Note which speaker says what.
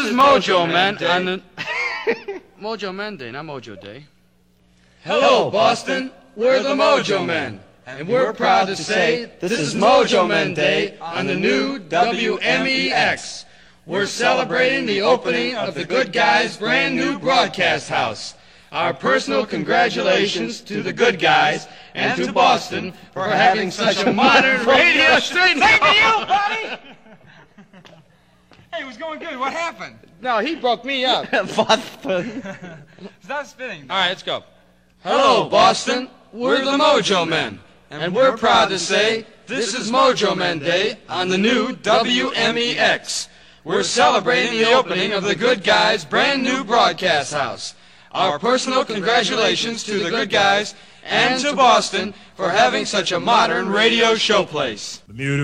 Speaker 1: is Mojo Man on the Mojo Man Day, not Mojo Day. Hello, Boston. We're the Mojo Men, and we're proud to say this is Mojo Men Day on the new WMEX. We're celebrating the opening of the Good Guys' brand new broadcast house. Our personal congratulations to the Good Guys and to Boston for having such a modern radio station.
Speaker 2: Thank you, buddy! Hey, it was going good. What happened?
Speaker 1: No, he broke me up.
Speaker 3: Boston.
Speaker 2: Stop spinning.
Speaker 1: All right, let's go. Hello, Boston. We're the Mojo Men, and we're proud to say this is Mojo Men Day on the new WMEX. We're celebrating the opening of the Good Guys' brand new broadcast house. Our personal congratulations to the Good Guys and to Boston for having such a modern radio showplace.